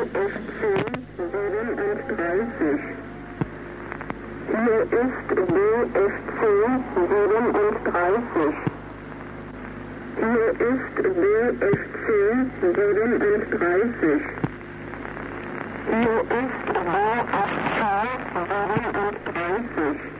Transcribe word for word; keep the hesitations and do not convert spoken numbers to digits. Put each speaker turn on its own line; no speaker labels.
F C siebenunddreißig. Hier ist B F C siebenunddreißig. Hier ist B F C siebenunddreißig. Hier ist B F C siebenunddreißig.